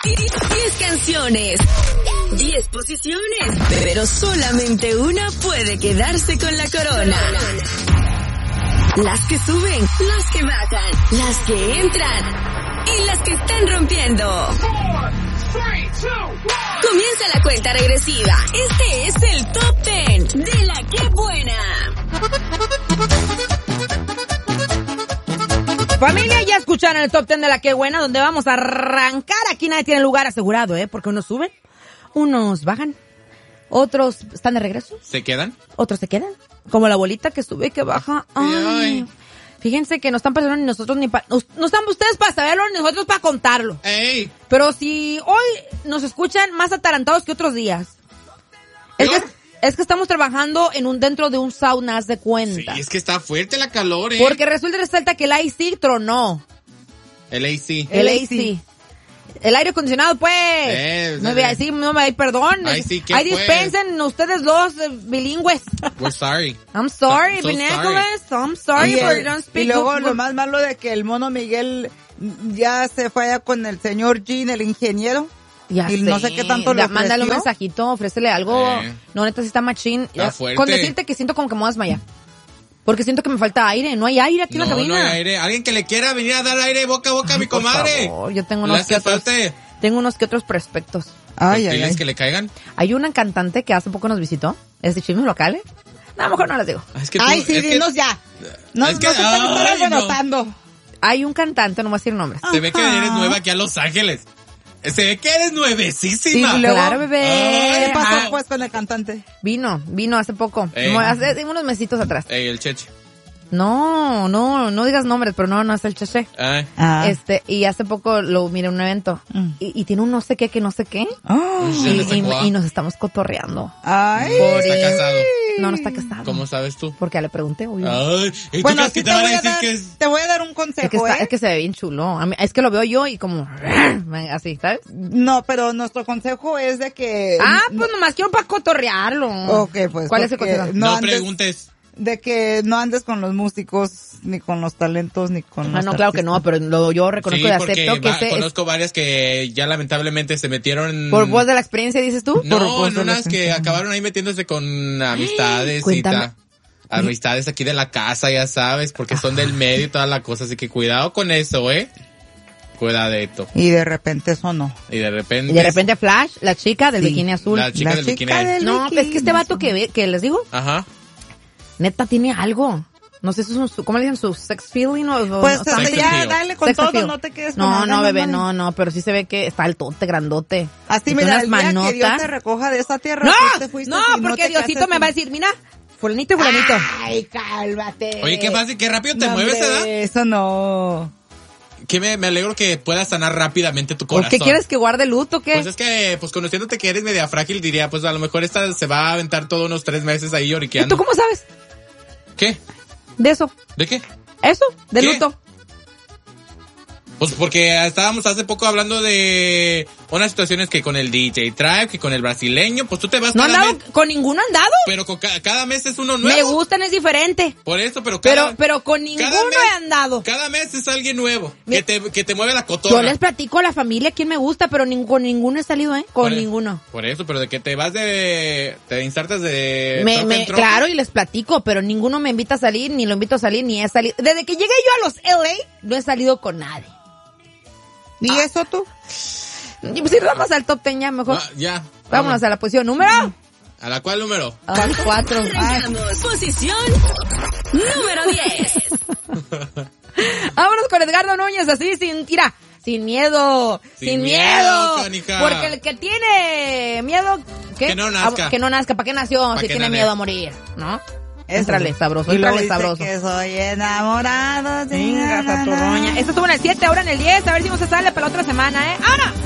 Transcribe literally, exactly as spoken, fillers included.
diez canciones, diez posiciones, pero solamente una puede quedarse con la corona. Las que suben, las que bajan, las que entran y las que están rompiendo. Comienza la cuenta regresiva. Este es el Top diez de La Que Buena. Familia, ya escucharon el Top diez de La Que Buena, donde vamos a arrancar. Aquí nadie tiene lugar asegurado, ¿eh? Porque unos suben, unos bajan, otros están de regreso. ¿Se quedan? Otros se quedan. Como la bolita que sube y que baja. Ay. Ay. Fíjense que no están pasando ni nosotros ni para... No están ustedes para saberlo ni nosotros para contarlo. ¡Ey! Pero si hoy nos escuchan más atarantados que otros días. Es que, es que estamos trabajando en un dentro de un sauna, haz de cuenta. Sí, es que está fuerte la calor, ¿eh? Porque resulta y resalta que el A C tronó. El A C. El A C. El aire acondicionado, pues. Eh, no me voy a decir, no me hay perdón. Ay, sí, ¿qué Ahí fue? dispensen ustedes dos eh, bilingües. We're sorry. I'm sorry, So- so Nicholas. I'm sorry, Y, but el- don't y speak luego good- lo más malo de que el mono Miguel ya se fue allá con el señor Jean, el ingeniero. Ya y sé. no sé qué tanto le Ya, mándale un ofreció. mensajito, ofrécele algo. Eh. No, neta, sí está machín. Está Ya, fuerte. con decirte que siento como que me voy a desmayar. Porque siento que me falta aire. No hay aire aquí No, en la cabina. no hay aire. Alguien que le quiera venir a dar aire boca a boca a mi Por comadre. favor, yo tengo Le unos hace que otros, falta. tengo unos que otros prospectos. Ay, ay, ¿Diles ay. que le caigan? Hay una cantante que hace poco nos visitó. ¿Es de chismes locales? No, a lo mejor no les digo. Ah, es que tú- Ay, sí, es que dinos ya. No, es que- no se puede estar ay, no. alborotando. Hay un cantante, no voy a decir nombres. Se ve que Ajá. eres nueva aquí a Los Ángeles. Se ve que eres nuevecísima. Sí, luego- Claro, bebé. ¿Qué pasó Ah, pues con el cantante? Vino, vino hace poco. Eh. Como hace unos mesitos atrás. Ey, el cheche. No, no, no digas nombres, pero no, no es el cheche. Ay. Ah. Este, y hace poco lo miré en un evento. Mm. Y, y tiene un no sé qué, que no sé qué. Ah. Ya Y, no sé y- cuál. y nos estamos cotorreando. Ay. Está casado. No, no está casado. ¿Cómo sabes tú? Porque le pregunté, obvio. Ay, ¿y tú Bueno, crees que sí te te van a voy a, decir dar, que es...? te voy a dar un es, que consejo, está, ¿eh? es que se ve bien chulo. A mí- es que lo veo yo y como... Así, ¿sabes? No, pero nuestro consejo es de que... Ah, pues nomás quiero para cotorrearlo. Ok, pues. ¿Cuál es el porque consejo? No, andes- preguntes. De que no andes con los músicos, ni con los talentos, ni con Ah, los no, claro que no, artistas. pero lo, yo reconozco Sí, y porque acepto que va- ese es conozco varias que ya lamentablemente se metieron... por voz de la experiencia, dices tú. No, por voz en de la unas que experiencia. acabaron ahí metiéndose con amistades y Cuéntame. tal. Amistades aquí de la casa, ya sabes, porque son del medio y toda la cosa. Así que cuidado con eso, ¿eh? Cuidadito. Y de repente eso no. Y de repente... Y de repente Flash, la chica del Sí, bikini azul. La chica La del chica bikini. del- No, bikini es que este vato que ve, que les digo, Ajá. neta tiene algo. No sé si es un, su- ¿cómo le dicen? Su sex feeling o... o- Pues o hasta something. Sex ya, appeal. dale con Sex todo, appeal. no te quedes con No, nada, no, bebé, mami. no, no, pero sí se ve que está altote, grandote. Así, Y mira, unas el día que Dios manotas. te recoja de esa tierra, No, tú te fuiste no, y porque te Diosito cases me va a con- decir, mira, fulanito y fulanito. Ay, cálmate. Oye, qué fácil, qué rápido te No, mueves, hombre, ¿verdad? Eso no. Que me, me alegro que puedas sanar rápidamente tu ¿Por corazón. qué quieres que guarde luto o qué? Pues es que, pues conociéndote que eres media frágil, diría, pues a lo mejor esta se va a aventar todos unos tres meses ahí ¿Y lloriqueando. tú cómo sabes ¿Qué? de eso? ¿De qué? ¿Eso? ¿De ¿Qué? luto? Pues porque estábamos hace poco hablando de unas situaciones que con el D J Tribe, que con el brasileño, pues tú te vas ¿No han cada dado, mes, con ninguno han dado? pero con ca- cada mes es uno Me nuevo. gustan, es diferente. Por eso, pero cada, Pero, pero con ninguno cada mes- he andado. cada mes es alguien nuevo Me- que te, que te mueve la cotorra. Yo les platico a la familia quién me gusta, pero nin- con ninguno he salido, ¿eh? Con Por e- ninguno. Por eso, pero de que te vas de, te insertas de... Me, troca me, en troca. claro, y les platico, pero ninguno me invita a salir, ni lo invito a salir, ni he salido. Desde que llegué yo a los L A, no he salido con nadie. ¿Y Ah. eso tú? Y pues sí, vamos al top ten ya, mejor. Ah, ya. Vámonos a la posición número ¿A la cuál número? ah, cuatro. Arrancamos. Posición número diez. Vámonos con Edgardo Núñez, así, sin tira. Sin miedo, sin, Sin miedo, miedo, canija. porque el que tiene miedo, ¿qué? Que no nazca. Ah, que no nazca, ¿para qué nació? Pa' Si que tiene nane. miedo a morir, ¿no? Eso. Entrale sabroso, Y luego entrale dice sabroso. que soy enamorado. Venga, esa tu roña. Esto estuvo en el siete, ahora en el diez, a ver si no se sale para la otra semana, ¿eh? ¡Ahora!